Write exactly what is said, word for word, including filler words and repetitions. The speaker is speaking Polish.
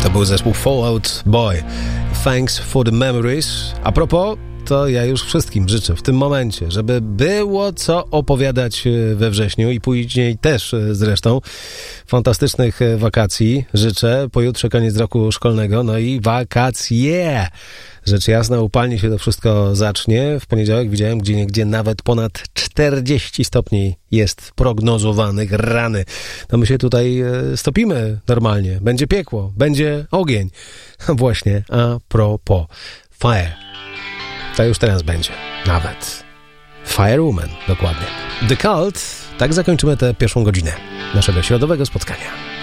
To był zespół Fall Out Boy. Thanks for the memories. A propos, to ja już wszystkim życzę w tym momencie, żeby było co opowiadać we wrześniu i później też zresztą. Fantastycznych wakacji życzę. Pojutrze koniec roku szkolnego, no i wakacje. Rzecz jasna, upalnie się to wszystko zacznie. W poniedziałek widziałem gdzieniegdzie nawet ponad czterdzieści stopni jest prognozowanych. Rany. No my się tutaj stopimy normalnie. Będzie piekło, będzie ogień. Właśnie, a propos fire. To już teraz będzie. Nawet. Firewoman, dokładnie. The Cult. Tak zakończymy tę pierwszą godzinę naszego środowego spotkania.